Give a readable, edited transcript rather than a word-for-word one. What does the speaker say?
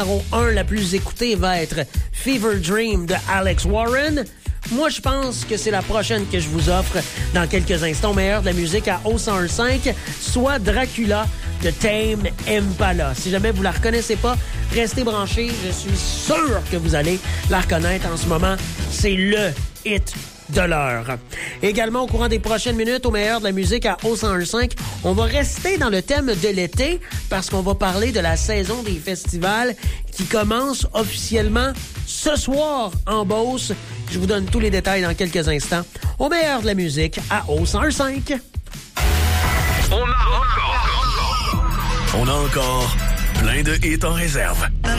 Numéro 1, la plus écoutée va être Fever Dream de Alex Warren. Moi, je pense que c'est la prochaine que je vous offre dans quelques instants. Meilleur de la musique à O101.5, soit Dracula de Tame Impala. Si jamais vous la reconnaissez pas, restez branchés. Je suis sûr que vous allez la reconnaître en ce moment. C'est le hit de l'heure. Également, au courant des prochaines minutes, au meilleur de la musique à O101.5, on va rester dans le thème de l'été parce qu'on va parler de la saison des festivals qui commence officiellement ce soir en Beauce. Je vous donne tous les détails dans quelques instants. Au meilleur de la musique à O101.5. On a encore plein de hits en réserve.